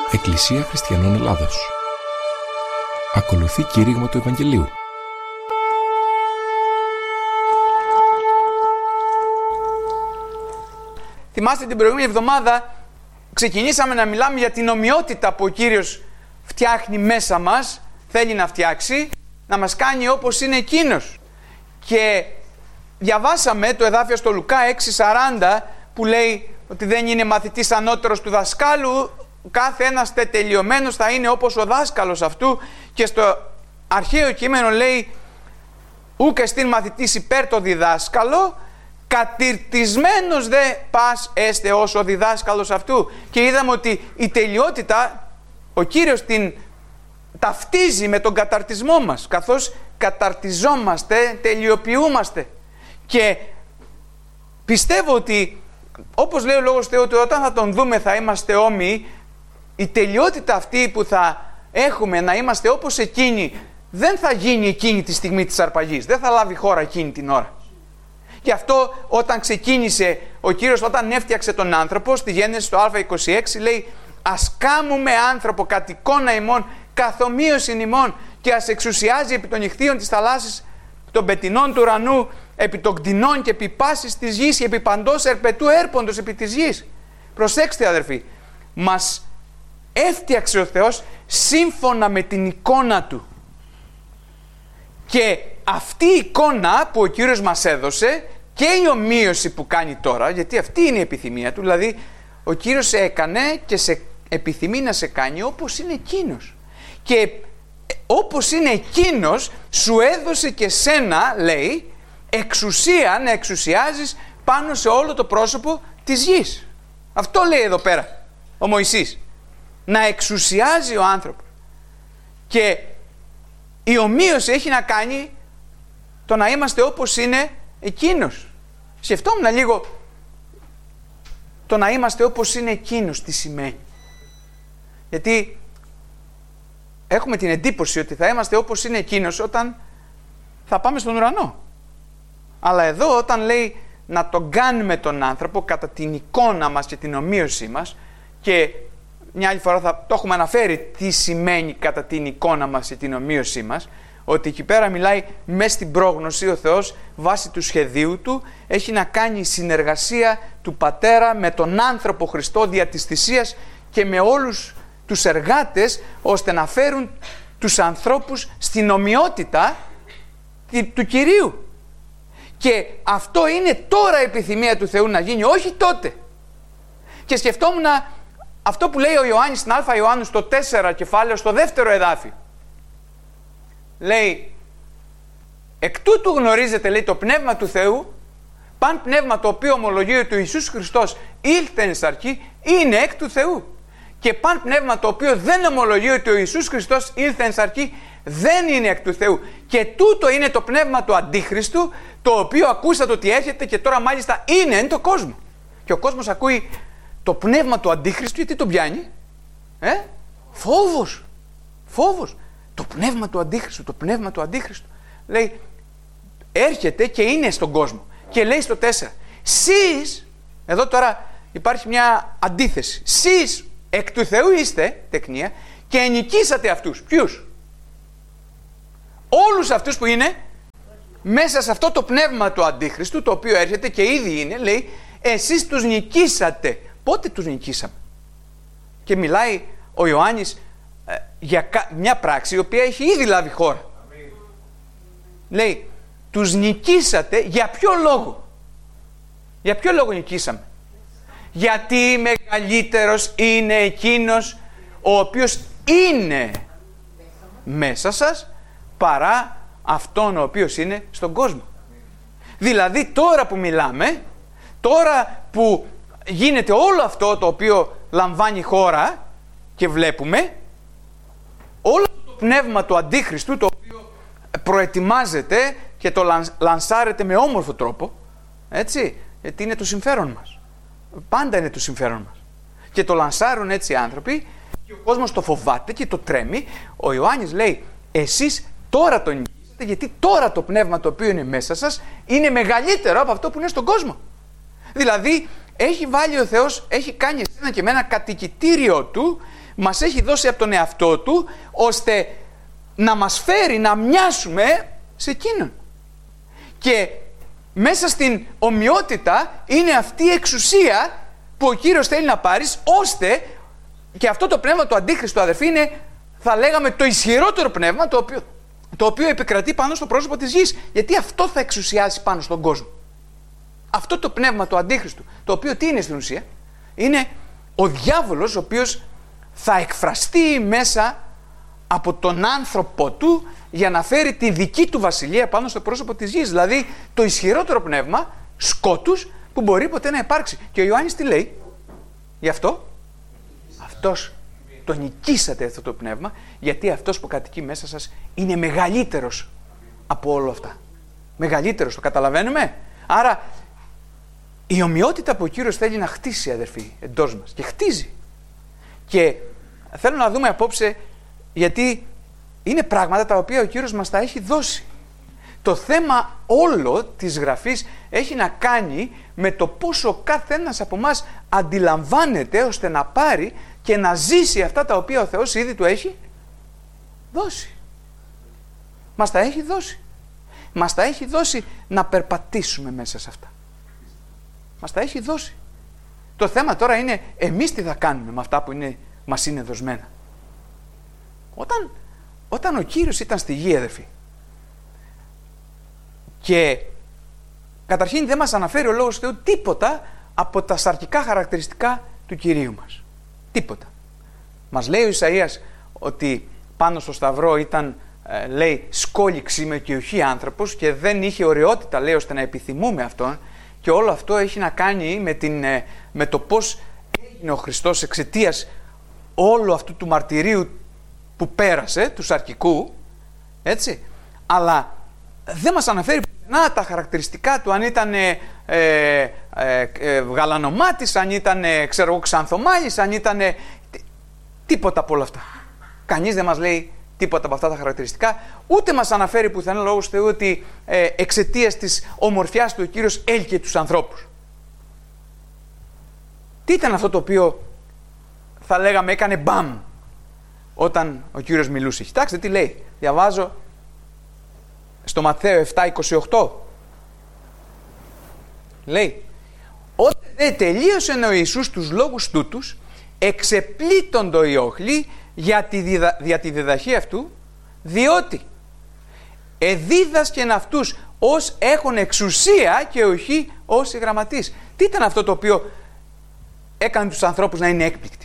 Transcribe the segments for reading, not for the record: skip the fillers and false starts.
Εκκλησία Χριστιανών Ελλάδος. Ακολουθεί κήρυγμα του Ευαγγελίου. Θυμάστε την προηγούμενη εβδομάδα ξεκινήσαμε να μιλάμε για την ομοιότητα που ο Κύριος φτιάχνει μέσα μας, θέλει να φτιάξει, να μας κάνει όπως είναι Εκείνος. Και διαβάσαμε το εδάφιο στο Λουκά 6:40 που λέει ότι δεν είναι μαθητής ανώτερος του δασκάλου, κάθε ένας τελειωμένος θα είναι όπως ο δάσκαλος αυτού, και στο αρχαίο κείμενο λέει ούκ εστίν μαθητής υπέρ το διδάσκαλο, κατηρτισμένος δε πας έστε ως ο διδάσκαλος αυτού. Και είδαμε ότι η τελειότητα ο Κύριος την ταυτίζει με τον καταρτισμό μας, καθώς καταρτιζόμαστε, τελειοποιούμαστε. Και πιστεύω ότι, όπως λέει ο Λόγος Θεού, ότι όταν θα τον δούμε θα είμαστε όμοιοι. Η τελειότητα αυτή που θα έχουμε να είμαστε όπως εκείνη δεν θα γίνει εκείνη τη στιγμή της αρπαγής, δεν θα λάβει χώρα εκείνη την ώρα. Γι' αυτό όταν ξεκίνησε ο Κύριος, όταν έφτιαξε τον άνθρωπο, στη Γένεση στο Α26 λέει «Ας κάμουμε άνθρωπο κατ' εικόνα ημών, καθομοίωσιν ημών, και ας εξουσιάζει επί των ηχθείων της θαλάσσης, των πετεινών του ουρανού, επί των κτηνών και επί πάσης της γης και επί παντός ερπετού έρποντος επί της γης». Προσέξτε αδερφοί, μας έφτιαξε ο Θεός σύμφωνα με την εικόνα Του. Και αυτή η εικόνα που ο Κύριος μας έδωσε και η ομοίωση που κάνει τώρα, γιατί αυτή είναι η επιθυμία Του, δηλαδή ο Κύριος σε έκανε και σε επιθυμεί να σε κάνει όπως είναι Εκείνος. Και όπως είναι Εκείνος σου έδωσε και σένα, λέει, εξουσία να εξουσιάζεις πάνω σε όλο το πρόσωπο της γης. Αυτό λέει εδώ πέρα ο Μωυσής. Να εξουσιάζει ο άνθρωπος. Και η ομοίωση έχει να κάνει το να είμαστε όπως είναι Εκείνος. Σκεφτόμουν λίγο το να είμαστε όπως είναι Εκείνος τι σημαίνει. Γιατί έχουμε την εντύπωση ότι θα είμαστε όπως είναι Εκείνος όταν θα πάμε στον ουρανό. Αλλά εδώ όταν λέει να τον κάνουμε τον άνθρωπο κατά την εικόνα μας και την ομοίωσή μας, και μια άλλη φορά θα το έχουμε αναφέρει τι σημαίνει κατά την εικόνα μας και την ομοίωσή μας, ότι εκεί πέρα μιλάει μες στην πρόγνωση ο Θεός βάσει του σχεδίου Του, έχει να κάνει συνεργασία του Πατέρα με τον άνθρωπο Χριστό δια της θυσίας και με όλους τους εργάτες, ώστε να φέρουν τους ανθρώπους στην ομοιότητα του Κυρίου. Και αυτό είναι τώρα η επιθυμία του Θεού να γίνει, όχι τότε. Και σκεφτόμουν αυτό που λέει ο Ιωάννης στην Α Ιωάννου στο 4 κεφάλαιο, στο δεύτερο εδάφιο. Λέει, εκ τούτου γνωρίζετε, λέει, το Πνεύμα του Θεού, παν πνεύμα το οποίο ομολογεί ότι ο Ιησούς Χριστός ήλθε εν σαρκή, είναι εκ του Θεού. Και παν πνεύμα το οποίο δεν ομολογεί ότι ο Ιησούς Χριστός ήλθε εν σαρκή, δεν είναι εκ του Θεού. Και τούτο είναι το πνεύμα του Αντίχριστου, το οποίο ακούσατε ότι έρχεται και τώρα μάλιστα είναι εν το κόσμο. Και ο κόσμος ακούει το πνεύμα του Αντίχριστου, γιατί τον πιάνει? Φόβος. Φόβος. Το πνεύμα του Αντίχριστου, το πνεύμα του Αντίχριστου. Λέει, έρχεται και είναι στον κόσμο. Και λέει στο 4, σεις, εδώ τώρα υπάρχει μια αντίθεση. Σεις εκ του Θεού είστε, τεκνία, και ενοικήσατε αυτούς. Ποιους? Όλους αυτούς που είναι μέσα σε αυτό το πνεύμα του Αντίχριστου, το οποίο έρχεται και ήδη είναι, λέει, εσείς τους νικήσατε. Πότε τους νικήσαμε? Και μιλάει ο Ιωάννης για μια πράξη η οποία έχει ήδη λάβει χώρα. Λέει, τους νικήσατε για ποιο λόγο? Για ποιο λόγο νικήσαμε? Γιατί μεγαλύτερος είναι εκείνος ο οποίος είναι μέσα σας παρά αυτόν ο οποίος είναι στον κόσμο. Δηλαδή τώρα που μιλάμε, τώρα που γίνεται όλο αυτό το οποίο λαμβάνει χώρα και βλέπουμε, όλο το πνεύμα του Αντίχριστου, το οποίο προετοιμάζεται και το λανσάρεται με όμορφο τρόπο, έτσι, γιατί είναι το συμφέρον μας. Πάντα είναι το συμφέρον μας. Και το λανσάρουν έτσι οι άνθρωποι και ο κόσμος το φοβάται και το τρέμει. Ο Ιωάννης λέει, εσείς τώρα το νικήσατε, γιατί τώρα το πνεύμα το οποίο είναι μέσα σας είναι μεγαλύτερο από αυτό που είναι στον κόσμο. Δηλαδή έχει βάλει ο Θεός, έχει κάνει εσένα και εμένα κατοικητήριο Του, μας έχει δώσει από τον εαυτό Του, ώστε να μας φέρει να μοιάσουμε σε Εκείνον. Και μέσα στην ομοιότητα είναι αυτή η εξουσία που ο Κύριος θέλει να πάρεις, ώστε και αυτό το πνεύμα του Αντίχριστου, αδερφοί, είναι, θα λέγαμε, το ισχυρότερο πνεύμα το οποίο επικρατεί πάνω στο πρόσωπο της γης. Γιατί αυτό θα εξουσιάσει πάνω στον κόσμο. Αυτό το πνεύμα του Αντίχριστου, το οποίο τι είναι στην ουσία? Είναι ο διάβολος, ο οποίος θα εκφραστεί μέσα από τον άνθρωπο του για να φέρει τη δική του βασιλεία πάνω στο πρόσωπο της γης. Δηλαδή το ισχυρότερο πνεύμα σκότους που μπορεί ποτέ να υπάρξει. Και ο Ιωάννης τι λέει γι' αυτό? Αυτός το νικήσατε αυτό το πνεύμα, γιατί αυτός που κατοικεί μέσα σας είναι μεγαλύτερος από όλα αυτά. Μεγαλύτερος, το καταλαβαίνουμε? Άρα η ομοιότητα που ο Κύριος θέλει να χτίσει, αδερφοί, εντός μας, και χτίζει. Και θέλω να δούμε απόψε, γιατί είναι πράγματα τα οποία ο Κύριος μας τα έχει δώσει. Το θέμα όλο της Γραφής έχει να κάνει με το πόσο ο καθένας από εμάς αντιλαμβάνεται ώστε να πάρει και να ζήσει αυτά τα οποία ο Θεός ήδη του έχει δώσει. Μας τα έχει δώσει. Μας τα έχει δώσει να περπατήσουμε μέσα σε αυτά. Μας τα έχει δώσει. Το θέμα τώρα είναι εμείς τι θα κάνουμε με αυτά που μας είναι δοσμένα. Όταν ο Κύριος ήταν στη γη, αδερφοί, και καταρχήν δεν μας αναφέρει ο Λόγος του Θεού τίποτα από τα σαρκικά χαρακτηριστικά του Κυρίου μας. Τίποτα. Μας λέει ο Ισαΐας ότι πάνω στο Σταυρό ήταν, λέει, σκόλη ξύμε και οχι άνθρωπος, και δεν είχε ωραιότητα, λέει, ώστε να επιθυμούμε αυτόν, και όλο αυτό έχει να κάνει με το πώς έγινε ο Χριστός εξαιτίας όλου αυτού του μαρτυρίου που πέρασε, του σαρκικού, έτσι, αλλά δεν μας αναφέρει πουθενά τα χαρακτηριστικά του, αν ήταν γαλανομάτης, αν ήταν, ξέρω εγώ, ξανθομάλης, αν ήταν τίποτα από όλα αυτά. Κανείς δεν μας λέει τίποτα από αυτά τα χαρακτηριστικά, ούτε μας αναφέρει πουθενά Λόγος του Θεού ότι εξαιτίας της ομορφιάς του ο Κύριος έλκυε τους ανθρώπους. Τι ήταν αυτό το οποίο θα λέγαμε έκανε μπαμ όταν ο Κύριος μιλούσε? Κοιτάξτε τι λέει. Διαβάζω στο Ματθαίο 7:28. Λέει: «Όταν δεν τελείωσε ο Ιησούς τους λόγους τούτους, εξεπλήττοντο οι όχλοι για τη διδαχή αυτού, διότι εδίδασκεν αυτούς ως έχουν εξουσία και όχι ως οι γραμματείς». Τι ήταν αυτό το οποίο έκανε τους ανθρώπους να είναι έκπληκτοι?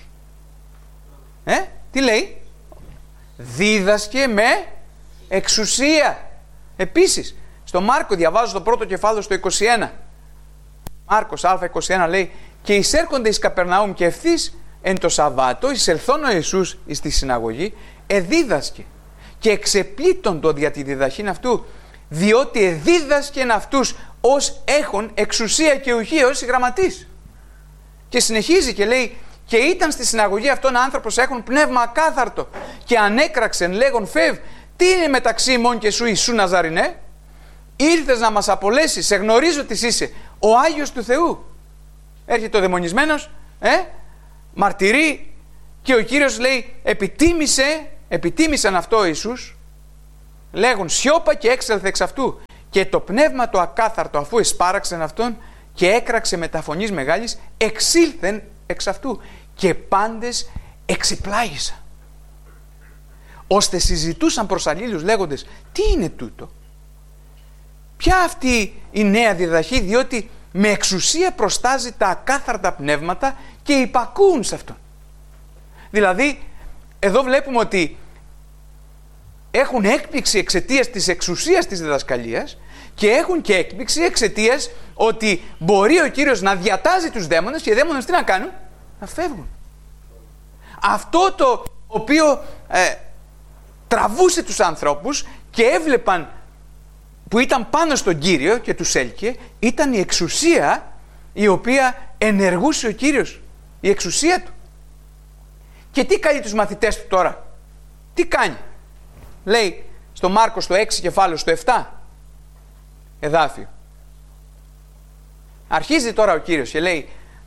Τι λέει? Δίδασκε με εξουσία. Επίσης, στο Μάρκο, διαβάζω το πρώτο κεφάλαιο στο 21. Μάρκος Α21 λέει: «Και εισέρχονται εις Καπερναούμ και ευθύς εν το Σαββάτο, εισελθόν ο Ιησούς εις τη συναγωγή, εδίδασκε και εξεπλήττον το δια τη διδαχήν αυτού, διότι εδίδασκεν αυτούς ως έχουν εξουσία και ουχία ως οι γραμματείς». Και συνεχίζει και λέει: «Και ήταν στη συναγωγή αυτόν άνθρωπος έχουν πνεύμα ακάθαρτο και ανέκραξεν λέγον φεύ, τι είναι μεταξύ ημών και σου Ιησού Ναζαρινέ? Ήρθες να μας απολέσεις, σε γνωρίζω τι είσαι, ο Άγιος του Θεού». Έρχεται ο δαιμονισμένος, μαρτυρεί, και ο Κύριος λέει επιτίμησαν αυτό ο Ιησούς, λέγουν σιώπα και έξελθε εξ αυτού. Και το πνεύμα το ακάθαρτο, αφού εσπάραξεν αυτόν και έκραξε με τα φωνής μεγάλης, εξήλθεν εξ αυτού, και πάντες εξυπλάγησαν, ώστε συζητούσαν προς αλλήλους λέγοντες, τι είναι τούτο? Ποια αυτή η νέα διδαχή? Διότι με εξουσία προστάζει τα ακάθαρτα πνεύματα και υπακούουν σε αυτόν. Δηλαδή εδώ βλέπουμε ότι έχουν έκπληξη εξαιτίας της εξουσίας της διδασκαλίας, και έχουν και έκπληξη εξαιτίας ότι μπορεί ο Κύριος να διατάζει τους δαίμονες, και οι δαίμονες τι να κάνουν? Να φεύγουν. Αυτό το οποίο τραβούσε τους ανθρώπους και έβλεπαν που ήταν πάνω στον Κύριο και τους έλκυε, ήταν η εξουσία η οποία ενεργούσε ο Κύριος, η εξουσία του. Και τι κάνει τους μαθητές του τώρα? Τι κάνει? Λέει στο Μάρκο στο 6 κεφάλαιο στο 7 εδάφιο. Αρχίζει τώρα ο Κύριος και λέει: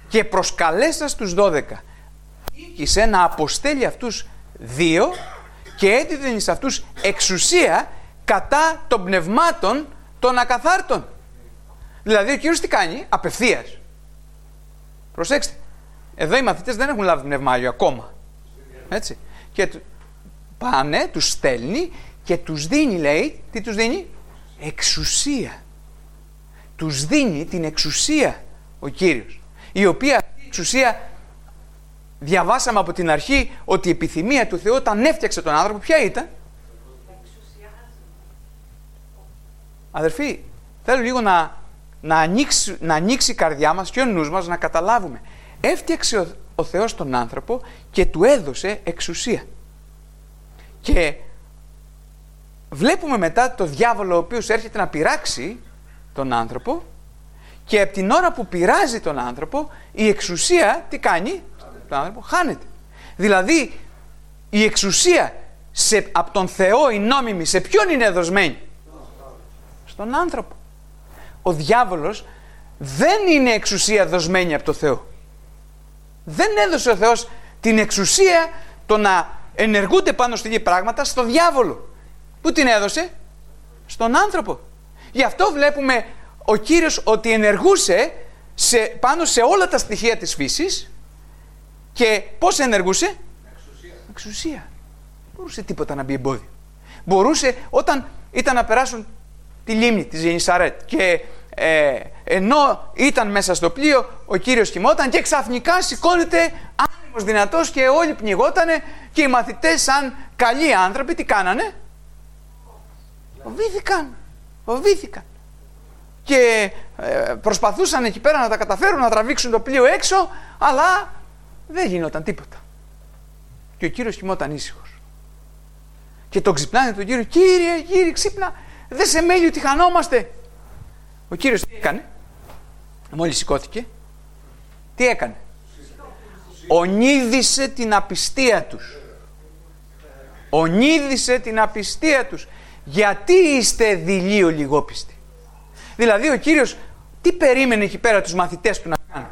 και προσκαλέσας τους 12, ήκησε να αποστέλει αυτούς 2 και έδιδε σε αυτούς εξουσία κατά των πνευμάτων των ακαθάρτων. Δηλαδή ο Κύριος τι κάνει? Απευθείας. Προσέξτε. Εδώ οι μαθητές δεν έχουν λάβει πνευμάγιο ακόμα. Έτσι. Και πάνε, τους στέλνει και τους δίνει, λέει, τι τους δίνει? Εξουσία. Τους δίνει την εξουσία ο Κύριος. Η οποία εξουσία, διαβάσαμε από την αρχή ότι η επιθυμία του Θεού όταν έφτιαξε τον άνθρωπο, ποια ήταν? Αδερφοί, θέλω λίγο να ανοίξει η καρδιά μας και ο νους μας να καταλάβουμε. Έφτιαξε ο Θεός τον άνθρωπο και του έδωσε εξουσία. Και βλέπουμε μετά το διάβολο ο οποίος έρχεται να πειράξει τον άνθρωπο και από την ώρα που πειράζει τον άνθρωπο η εξουσία τι κάνει? Τον άνθρωπο χάνεται. Δηλαδή η εξουσία από τον Θεό η νόμιμη σε ποιον είναι δοσμένη? Στον άνθρωπο. Ο διάβολος δεν είναι εξουσία δοσμένη από το Θεό. Δεν έδωσε ο Θεός την εξουσία το να ενεργούνται πάνω στη γη πράγματα στο διάβολο. Πού την έδωσε? Στον άνθρωπο. Γι' αυτό βλέπουμε ο Κύριος ότι ενεργούσε πάνω σε όλα τα στοιχεία της φύσης. Και πώς ενεργούσε? Εξουσία. Μπορούσε τίποτα να μπει εμπόδιο. Μπορούσε όταν ήταν να περάσουν τη λίμνη της Γενισαρέτ και ενώ ήταν μέσα στο πλοίο ο Κύριος κοιμόταν και ξαφνικά σηκώνεται άνεμος δυνατός και όλοι πνιγότανε και οι μαθητές σαν καλοί άνθρωποι τι κάνανε? Φοβήθηκαν. Και προσπαθούσαν εκεί πέρα να τα καταφέρουν να τραβήξουν το πλοίο έξω, αλλά δεν γινόταν τίποτα. Και ο Κύριος κοιμόταν ήσυχος. Και τον ξυπνάνε τον Κύριο, Κύριε ξύπνα, δεν σε μέλει ότι χανόμαστε. Ο Κύριος τι έκανε? Μόλις σηκώθηκε, τι έκανε? Ονείδησε την απιστία τους. Ονείδησε την απιστία τους. Γιατί είστε δειλοί ο λιγόπιστοι? Δηλαδή ο Κύριος τι περίμενε εκεί πέρα τους μαθητές του να κάνουν?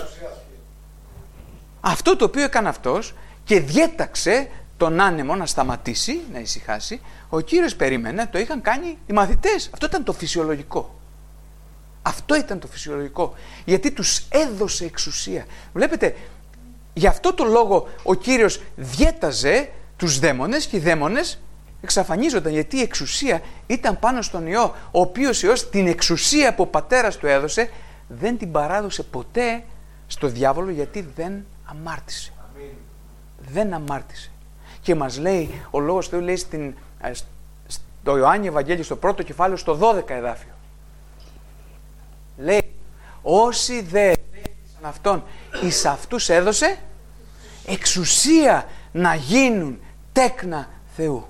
Αυτό το οποίο έκανε αυτός και διέταξε τον άνεμο να σταματήσει, να ησυχάσει, ο Κύριος περίμενε, το είχαν κάνει οι μαθητές. Αυτό ήταν το φυσιολογικό. Αυτό ήταν το φυσιολογικό. Γιατί τους έδωσε εξουσία. Βλέπετε, γι' αυτό το λόγο ο Κύριος διέταζε τους δαίμονες και οι δαίμονες εξαφανίζονταν. Γιατί η εξουσία ήταν πάνω στον Υιό, ο οποίος Υιός την εξουσία που ο πατέρας του έδωσε δεν την παράδοσε ποτέ στο διάβολο, γιατί δεν αμάρτησε. Δεν αμάρτησε. Και μας λέει, ο Λόγος Θεού λέει στο Ιωάννη Ευαγγέλιο στο πρώτο κεφάλαιο στο 12 εδάφιο. Λέει, όσοι δεν δέχτησαν αυτόν, εις αυτούς έδωσε εξουσία να γίνουν τέκνα Θεού.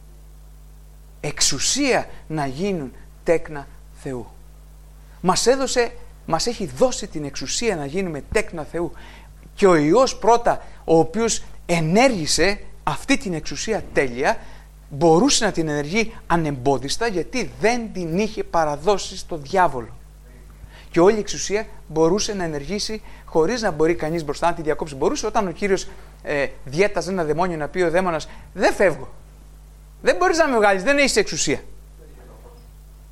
Εξουσία να γίνουν τέκνα Θεού. Μας έχει δώσει την εξουσία να γίνουμε τέκνα Θεού. Και ο Υιός πρώτα, ο οποίος ενέργησε αυτή την εξουσία τέλεια, μπορούσε να την ενεργεί ανεμπόδιστα, γιατί δεν την είχε παραδώσει στο διάβολο. Και όλη η εξουσία μπορούσε να ενεργήσει χωρίς να μπορεί κανείς μπροστά να τη διακόψει. Μπορούσε όταν ο Κύριος διέταζε ένα δαιμόνιο να πει ο δαίμονας, δεν φεύγω. Δεν μπορείς να με βγάλεις, δεν έχεις εξουσία.